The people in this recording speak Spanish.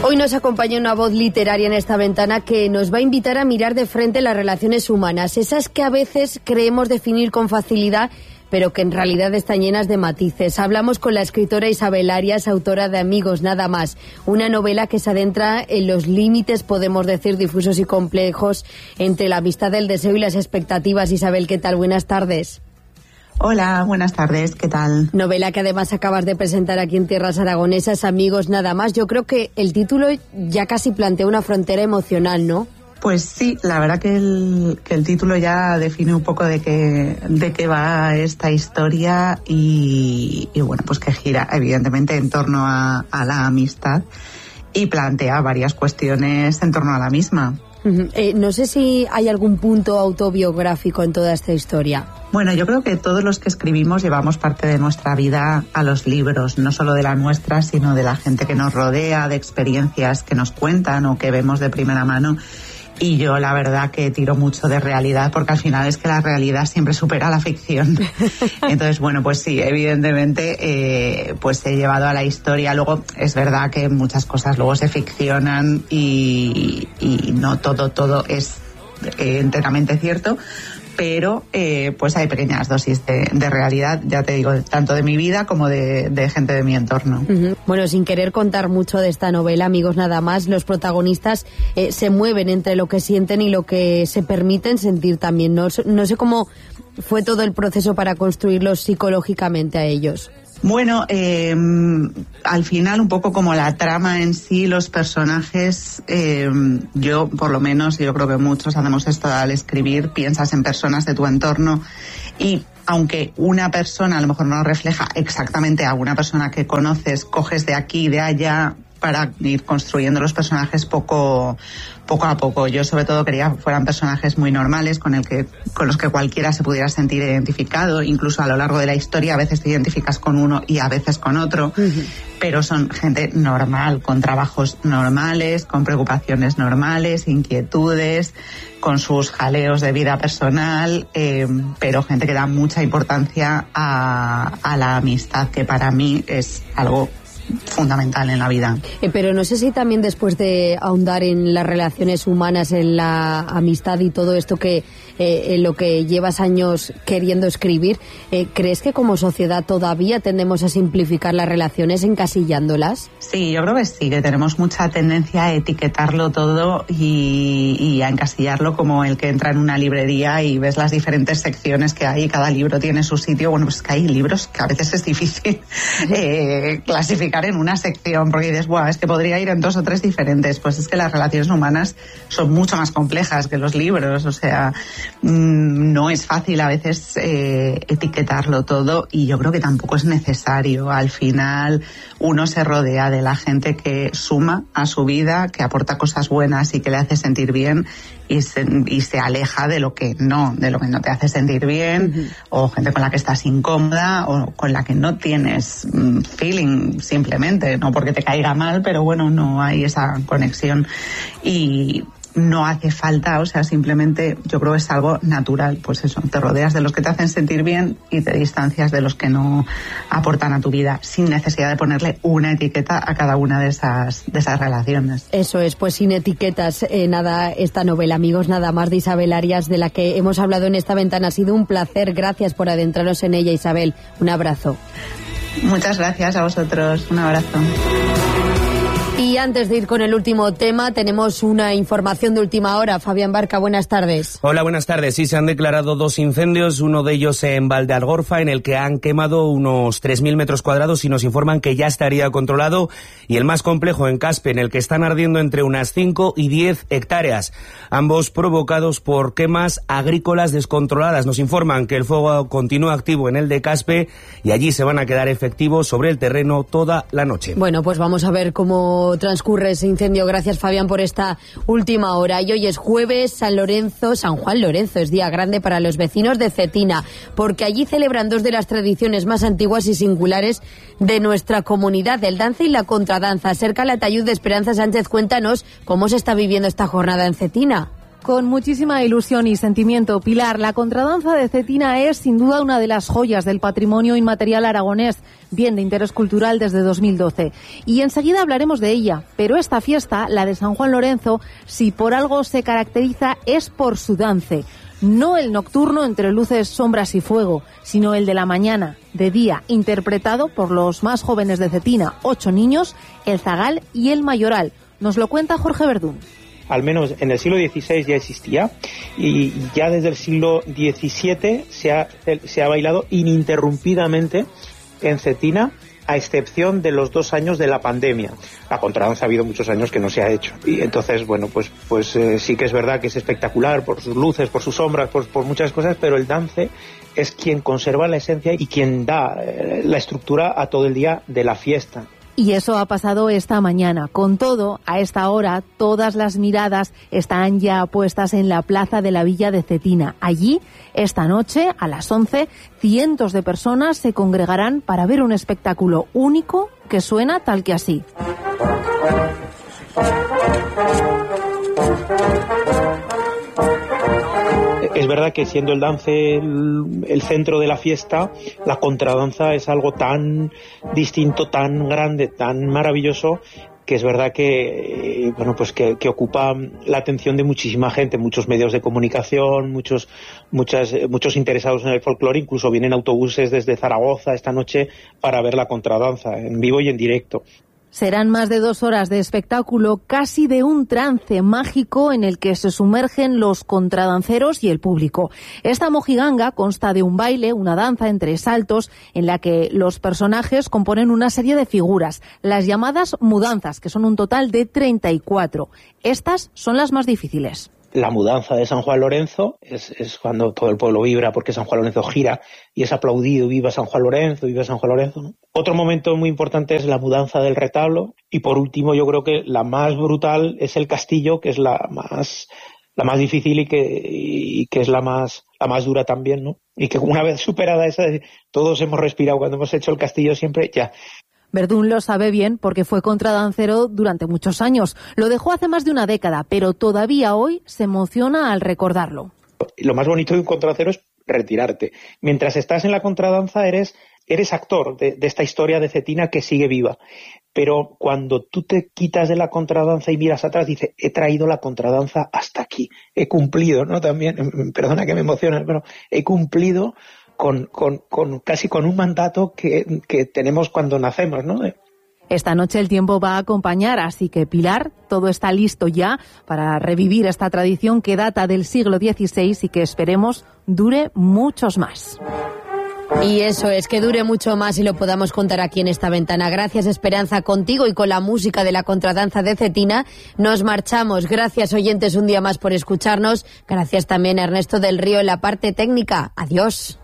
Hoy nos acompaña una voz literaria en esta ventana que nos va a invitar a mirar de frente las relaciones humanas, esas que a veces creemos definir con facilidad, pero que en realidad están llenas de matices. Hablamos con la escritora Isabel Arias, autora de Amigos nada más, una novela que se adentra en los límites, podemos decir, difusos y complejos entre la amistad, el deseo y las expectativas. Isabel, ¿qué tal? Buenas tardes. Hola, buenas tardes, ¿qué tal? Novela que además acabas de presentar aquí en tierras aragonesas, Amigos nada más. Yo creo que el título ya casi plantea una frontera emocional, ¿no? Pues sí, la verdad que el título ya define un poco de qué va esta historia y bueno, pues que gira evidentemente en torno a la amistad y plantea varias cuestiones en torno a la misma. No sé si hay algún punto autobiográfico en toda esta historia. Bueno, yo creo que todos los que escribimos llevamos parte de nuestra vida a los libros, no solo de la nuestra, sino de la gente que nos rodea, de experiencias que nos cuentan o que vemos de primera mano. Y yo la verdad que tiro mucho de realidad, porque al final es que la realidad siempre supera la ficción. Entonces, bueno, pues sí, evidentemente pues he llevado a la historia. Luego es verdad que muchas cosas luego se ficcionan y no todo es enteramente cierto. Pero pues hay pequeñas dosis de realidad, ya te digo, tanto de mi vida como de gente de mi entorno. Bueno, sin querer contar mucho de esta novela, Amigos nada más, los protagonistas se mueven entre lo que sienten y lo que se permiten sentir también. No sé cómo fue todo el proceso para construirlos psicológicamente a ellos. Bueno, al final un poco como la trama en sí, los personajes, yo por lo menos, yo creo que muchos hacemos esto al escribir, piensas en personas de tu entorno y aunque una persona a lo mejor no refleja exactamente a una persona que conoces, coges de aquí y de allá para ir construyendo los personajes poco a poco. Yo sobre todo quería que fueran personajes muy normales con los que cualquiera se pudiera sentir identificado. Incluso a lo largo de la historia a veces te identificas con uno y a veces con otro, pero son gente normal, con trabajos normales, con preocupaciones normales, inquietudes, con sus jaleos de vida personal, pero gente que da mucha importancia a la amistad, que para mí es algo fundamental en la vida. Pero no sé si también después de ahondar en las relaciones humanas, en la amistad y todo esto que en lo que llevas años queriendo escribir, ¿crees que como sociedad todavía tendemos a simplificar las relaciones encasillándolas? Sí, yo creo que sí, que tenemos mucha tendencia a etiquetarlo todo y a encasillarlo como el que entra en una librería y ves las diferentes secciones que hay, cada libro tiene su sitio. Bueno, pues que hay libros que a veces es difícil clasificar en una sección, porque dices, buah, es que podría ir en 2 o 3 diferentes. Pues es que las relaciones humanas son mucho más complejas que los libros, o sea, no es fácil a veces etiquetarlo todo y yo creo que tampoco es necesario. Al final uno se rodea de la gente que suma a su vida, que aporta cosas buenas y que le hace sentir bien y se aleja de lo que no te hace sentir bien, o gente con la que estás incómoda o con la que no tienes feeling, simplemente, no porque te caiga mal, pero bueno, no hay esa conexión y no hace falta, o sea, simplemente yo creo que es algo natural, pues eso, te rodeas de los que te hacen sentir bien y te distancias de los que no aportan a tu vida, sin necesidad de ponerle una etiqueta a cada una de esas relaciones. Eso es, pues sin etiquetas, nada, esta novela, Amigos nada más, de Isabel Arias, de la que hemos hablado en esta ventana. Ha sido un placer, gracias por adentrarnos en ella, Isabel, un abrazo. Muchas gracias a vosotros, un abrazo. Y antes de ir con el último tema, tenemos una información de última hora. Fabián Barca, buenas tardes. Hola, buenas tardes. Sí, se han declarado 2 incendios, uno de ellos en Valdealgorfa, en el que han quemado unos 3.000 metros cuadrados y nos informan que ya estaría controlado, y el más complejo en Caspe, en el que están ardiendo entre unas 5 y 10 hectáreas, ambos provocados por quemas agrícolas descontroladas. Nos informan que el fuego continúa activo en el de Caspe y allí se van a quedar efectivos sobre el terreno toda la noche. Bueno, pues vamos a ver cómo transcurre ese incendio. Gracias, Fabián, por esta última hora. Y hoy es jueves, San Juan Lorenzo, es día grande para los vecinos de Cetina, porque allí celebran 2 de las tradiciones más antiguas y singulares de nuestra comunidad, el danza y la contradanza. Acerca el ataúd de Esperanza Sánchez, cuéntanos cómo se está viviendo esta jornada en Cetina. Con muchísima ilusión y sentimiento, Pilar, la contradanza de Cetina es sin duda una de las joyas del patrimonio inmaterial aragonés, bien de interés cultural desde 2012. Y enseguida hablaremos de ella, pero esta fiesta, la de San Juan Lorenzo, si por algo se caracteriza es por su dance. No el nocturno entre luces, sombras y fuego, sino el de la mañana, de día, interpretado por los más jóvenes de Cetina, 8 niños, el zagal y el mayoral. Nos lo cuenta Jorge Verdún. Al menos en el siglo XVI ya existía y ya desde el siglo XVII se ha bailado ininterrumpidamente en Cetina, a excepción de los 2 años de la pandemia. La contradanza ha habido muchos años que no se ha hecho. Y entonces, bueno, pues sí que es verdad que es espectacular por sus luces, por sus sombras, por muchas cosas, pero el dance es quien conserva la esencia y quien da la estructura a todo el día de la fiesta. Y eso ha pasado esta mañana. Con todo, a esta hora, todas las miradas están ya puestas en la plaza de la Villa de Cetina. Allí, esta noche, a las 11, cientos de personas se congregarán para ver un espectáculo único que suena tal que así. Es verdad que siendo el dance el centro de la fiesta, la contradanza es algo tan distinto, tan grande, tan maravilloso, que es verdad que bueno, pues que ocupa la atención de muchísima gente, muchos medios de comunicación, muchos interesados en el folclore, incluso vienen autobuses desde Zaragoza esta noche para ver la contradanza en vivo y en directo. Serán más de 2 horas de espectáculo, casi de un trance mágico en el que se sumergen los contradanceros y el público. Esta mojiganga consta de un baile, una danza entre saltos, en la que los personajes componen una serie de figuras, las llamadas mudanzas, que son un total de 34. Estas son las más difíciles. La mudanza de San Juan Lorenzo es cuando todo el pueblo vibra porque San Juan Lorenzo gira y es aplaudido, viva San Juan Lorenzo, viva San Juan Lorenzo, ¿no? Otro momento muy importante es la mudanza del retablo y por último yo creo que la más brutal es el castillo, que es la más difícil y que es la más dura también, ¿no? Y que una vez superada esa, todos hemos respirado cuando hemos hecho el castillo siempre, ya. Verdún lo sabe bien porque fue contradancero durante muchos años. Lo dejó hace más de una década, pero todavía hoy se emociona al recordarlo. Lo más bonito de un contradancero es retirarte. Mientras estás en la contradanza eres actor de esta historia de Cetina que sigue viva. Pero cuando tú te quitas de la contradanza y miras atrás, dices, he traído la contradanza hasta aquí. He cumplido, ¿no? También, perdona que me emocione, pero he cumplido casi con un mandato que tenemos cuando nacemos, ¿no? Esta noche el tiempo va a acompañar, así que Pilar, todo está listo ya para revivir esta tradición que data del siglo XVI y que esperemos dure muchos más. Y eso es, que dure mucho más y lo podamos contar aquí en esta ventana. Gracias, Esperanza, contigo y con la música de la contradanza de Cetina nos marchamos. Gracias, oyentes, un día más por escucharnos. Gracias también a Ernesto del Río en la parte técnica. Adiós.